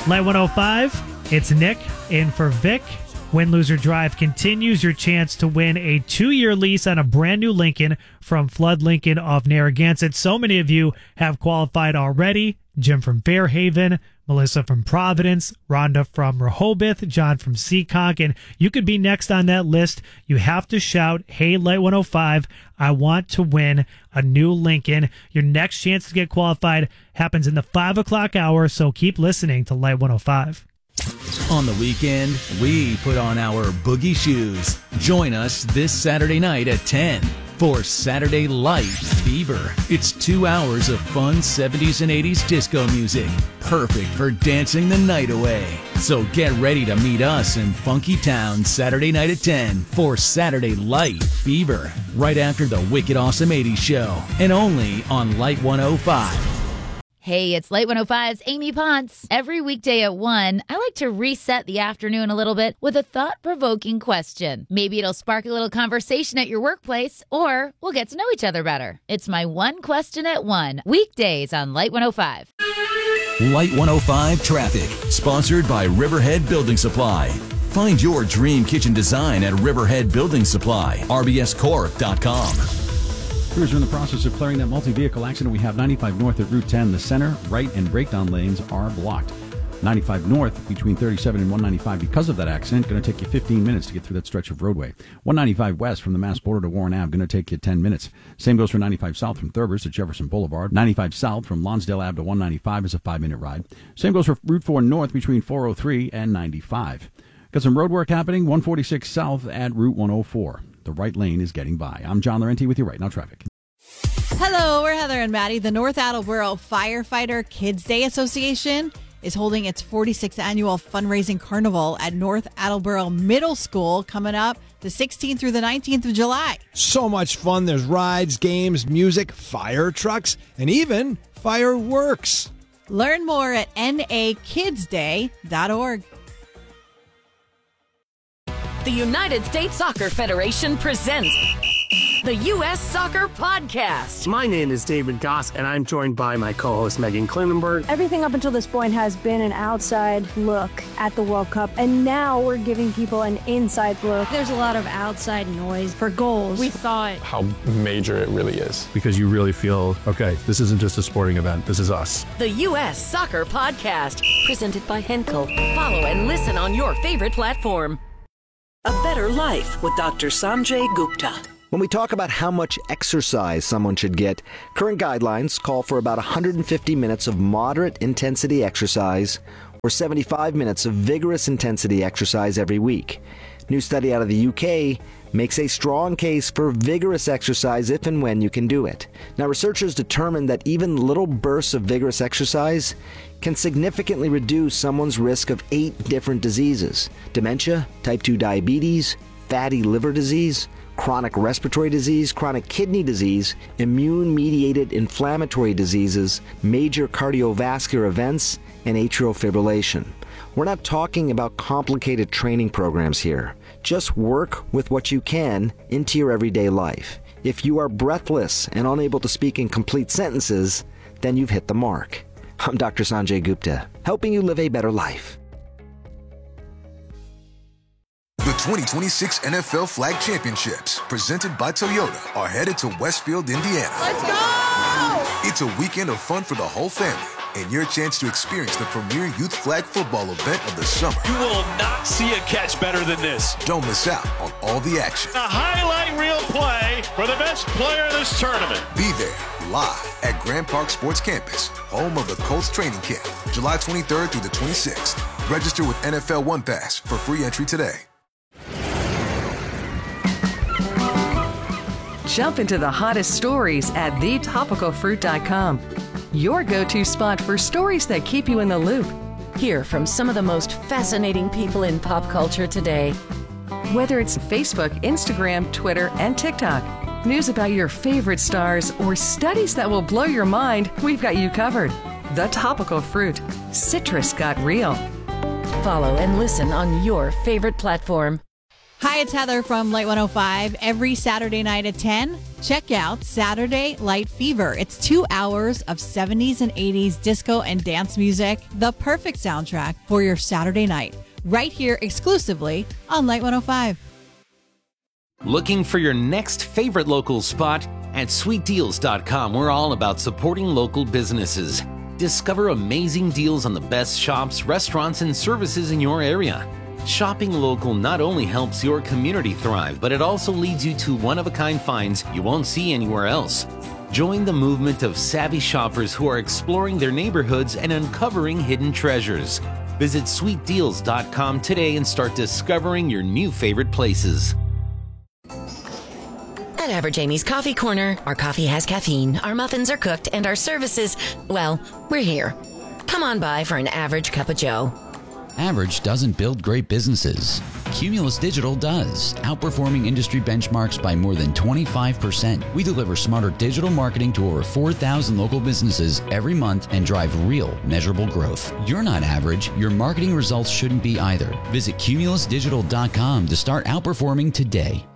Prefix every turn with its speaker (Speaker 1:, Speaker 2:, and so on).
Speaker 1: Light 105, it's Nick in for Vic. Win, Lose, or Drive continues your chance to win a 2-year lease on a brand new Lincoln from Flood Lincoln of Narragansett. So many of you have qualified already. Jim from Fairhaven, Melissa from Providence, Rhonda from Rehoboth, John from Seekonk, and you could be next on that list. You have to shout, "Hey, Light 105, I want to win a new Lincoln." Your next chance to get qualified happens in the 5 o'clock hour, so keep listening to Light 105.
Speaker 2: On the weekend, we put on our boogie shoes. Join us this Saturday night at 10 for Saturday Light Fever. It's 2 hours of fun 70s and 80s disco music, perfect for dancing the night away. So get ready to meet us in Funky Town Saturday night at 10 for Saturday Light Fever, right after the Wicked Awesome 80s show, and only on Light 105.
Speaker 3: Hey, it's Light 105's Amy Ponce. Every weekday at 1, I like to reset the afternoon a little bit with a thought-provoking question. Maybe it'll spark a little conversation at your workplace, or we'll get to know each other better. It's my one question at 1, weekdays on Light 105.
Speaker 4: Light 105 Traffic, sponsored by Riverhead Building Supply. Find your dream kitchen design at Riverhead Building Supply, rbscorp.com.
Speaker 5: Crews are in the process of clearing that multi-vehicle accident. We have 95 north at Route 10. The center, right, and breakdown lanes are blocked. 95 north between 37 and 195 because of that accident. Going to take you 15 minutes to get through that stretch of roadway. 195 west from the Mass border to Warren Ave. Going to take you 10 minutes. Same goes for 95 south from Thurber's to Jefferson Boulevard. 95 south from Lonsdale Ave to 195 is a 5-minute ride. Same goes for Route 4 north between 403 and 95. Got some road work happening. 146 south at Route 104. The right lane is getting by. I'm John Laurenti with you right now, traffic.
Speaker 6: Hello, we're Heather and Maddie. The North Attleboro Firefighter Kids Day Association is holding its 46th annual fundraising carnival at North Attleboro Middle School coming up the 16th through the 19th of July.
Speaker 7: So much fun. There's rides, games, music, fire trucks, and even fireworks.
Speaker 6: Learn more at nakidsday.org.
Speaker 8: The United States Soccer Federation presents the U.S. Soccer Podcast.
Speaker 9: My name is David Goss, and I'm joined by my co-host Megan Klinenberg.
Speaker 10: Everything up until this point has been an outside look at the World Cup, and now we're giving people an inside look. There's a lot of outside noise for goals. We thought
Speaker 11: how major it really is, because you really feel, okay, this isn't just a sporting event, this is us.
Speaker 8: The U.S. Soccer Podcast, presented by Henkel. Follow and listen on your favorite platform.
Speaker 12: A Better Life with Dr. Sanjay Gupta.
Speaker 13: When we talk about how much exercise someone should get, current guidelines call for about 150 minutes of moderate intensity exercise or 75 minutes of vigorous intensity exercise every week. New study out of the UK makes a strong case for vigorous exercise if and when you can do it. Now, researchers determined that even little bursts of vigorous exercise can significantly reduce someone's risk of 8 different diseases: dementia, type 2 diabetes, fatty liver disease, chronic respiratory disease, chronic kidney disease, immune-mediated inflammatory diseases, major cardiovascular events, and atrial fibrillation. We're not talking about complicated training programs here. Just work with what you can into your everyday life. If you are breathless and unable to speak in complete sentences, then you've hit the mark. I'm Dr. Sanjay Gupta, helping you live a better life.
Speaker 14: The 2026 NFL Flag Championships, presented by Toyota, are headed to Westfield, Indiana.
Speaker 15: Let's go!
Speaker 14: It's a weekend of fun for the whole family, and your chance to experience the premier youth flag football event of the summer.
Speaker 15: You will not see a catch better than this.
Speaker 14: Don't miss out on all the action.
Speaker 15: A highlight reel play for the best player in this tournament.
Speaker 14: Be there, live at Grand Park Sports Campus, home of the Colts training camp, July 23rd through the 26th. Register with NFL One Pass for free entry today.
Speaker 16: Jump into the hottest stories at thetopicalfruit.com. Your go-to spot for stories that keep you in the loop.
Speaker 8: Hear from some of the most fascinating people in pop culture today.
Speaker 16: Whether it's Facebook, Instagram, Twitter, and TikTok, news about your favorite stars, or studies that will blow your mind, we've got you covered. The Topical Fruit. Citrus got real.
Speaker 8: Follow and listen on your favorite platform.
Speaker 6: Hi, it's Heather from Light 105. Every Saturday night at 10, check out Saturday Light Fever. It's 2 hours of 70s and 80s disco and dance music, the perfect soundtrack for your Saturday night, right here exclusively on Light 105.
Speaker 17: Looking for your next favorite local spot? At sweetdeals.com, we're all about supporting local businesses. Discover amazing deals on the best shops, restaurants, and services in your area. Shopping local not only helps your community thrive, but it also leads you to one-of-a-kind finds you won't see anywhere else. Join the movement of savvy shoppers who are exploring their neighborhoods and uncovering hidden treasures. Visit sweetdeals.com today and start discovering your new favorite places.
Speaker 18: At Average Amy's Coffee Corner, our coffee has caffeine, our muffins are cooked, and our services, well, we're here. Come on by for an average cup of joe.
Speaker 19: Average doesn't build great businesses. Cumulus Digital does, outperforming industry benchmarks by more than 25%. We deliver smarter digital marketing to over 4,000 local businesses every month and drive real, measurable growth. You're not average. Your marketing results shouldn't be either. Visit cumulusdigital.com to start outperforming today.